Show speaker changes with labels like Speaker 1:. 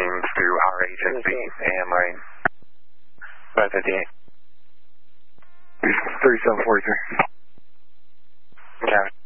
Speaker 1: claims through our agency, and Marine. 558.
Speaker 2: 3743.
Speaker 1: Okay.